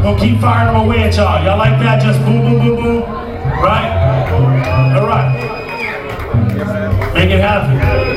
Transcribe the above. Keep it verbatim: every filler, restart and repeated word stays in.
Gonna keep firing them away at y'all. Y'all like that? Just boom, boom, boom, boom. Right? All right. Make it happen.